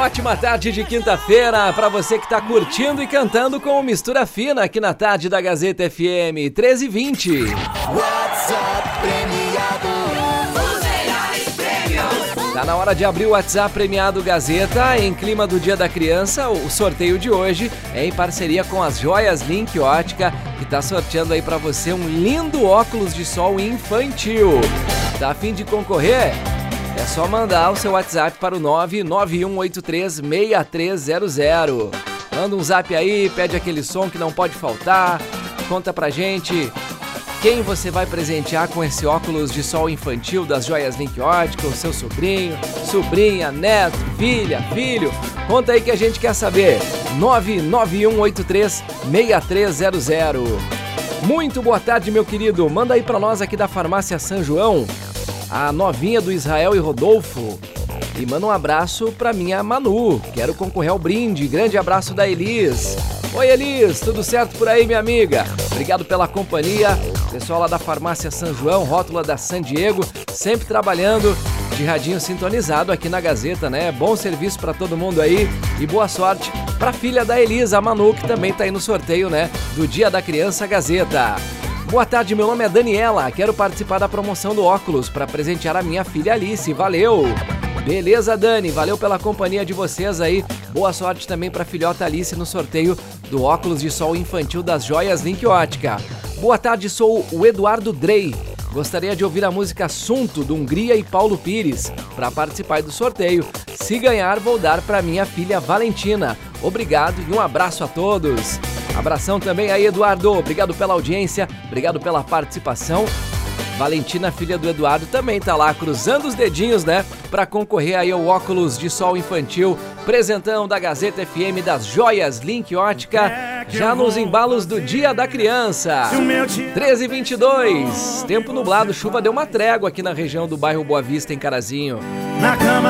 ótima tarde de quinta-feira para você que tá curtindo e cantando com o Mistura Fina aqui na tarde da Gazeta FM 13h20. WhatsApp premiado. Os melhores prêmios. Tá na hora de abrir o WhatsApp premiado Gazeta. Em clima do Dia da Criança, o sorteio de hoje é em parceria com as Joias Link Ótica, que tá sorteando aí para você um lindo óculos de sol infantil. Tá a fim de concorrer? É só mandar o seu WhatsApp para o 991836300. Manda um zap aí, pede aquele som que não pode faltar. Conta pra gente quem você vai presentear com esse óculos de sol infantil das Joias Link Ótica, o seu sobrinho, sobrinha, neto, filha, filho. Conta aí que a gente quer saber. 991836300. Muito boa tarde, meu querido. Manda aí pra nós aqui da Farmácia São João, a novinha do Israel e Rodolfo. E manda um abraço pra minha Manu. Quero concorrer ao brinde. Grande abraço da Elis. Oi, Elis, tudo certo por aí, minha amiga? Obrigado pela companhia. Pessoal lá da Farmácia São João, rótula da San Diego, sempre trabalhando de radinho sintonizado aqui na Gazeta, né? Bom serviço pra todo mundo aí e boa sorte pra filha da Elis, a Manu, que também tá aí no sorteio, né? Do Dia da Criança Gazeta. Boa tarde, meu nome é Daniela, quero participar da promoção do óculos para presentear a minha filha Alice, valeu! Beleza, Dani, valeu pela companhia de vocês aí, boa sorte também para a filhota Alice no sorteio do óculos de sol infantil das Joias Link Ótica. Boa tarde, sou o Eduardo Drey, gostaria de ouvir a música Assunto, do Hungria e Paulo Pires, para participar do sorteio. Se ganhar, vou dar para minha filha Valentina. Obrigado e um abraço a todos. Abração também aí, Eduardo. Obrigado pela audiência, obrigado pela participação. Valentina, filha do Eduardo, também tá lá cruzando os dedinhos, né? Pra concorrer aí ao óculos de sol infantil, presentão da Gazeta FM das Joias Link Ótica, já nos embalos do Dia da Criança. 13h22, tempo nublado, chuva deu uma trégua aqui na região do bairro Boa Vista, em Carazinho. Na cama